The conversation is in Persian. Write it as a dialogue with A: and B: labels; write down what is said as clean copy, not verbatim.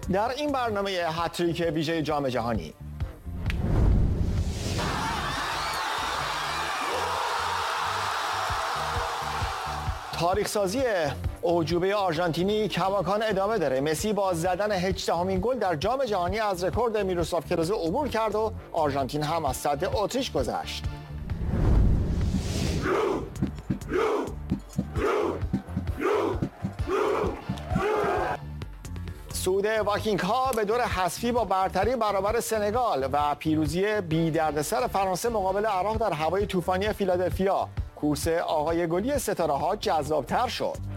A: در این برنامه هتریک ویژه جام جهانی تاریخ سازی اعجوبه آرژانتینی کماکان ادامه داره. مسی با زدن 18مین گل در جام جهانی از رکورد میروسلاو کلوزه عبور کرد و آرژانتین هم از صد اتریش گذشت. صعود وایکینگ ها به دور حذفی با برتری برابر سنگال و پیروزی بی دردسر فرانسه مقابل عراق در هوای طوفانی فیلادلفیا. کورس آقای گلی ستاره ها جذابتر شد.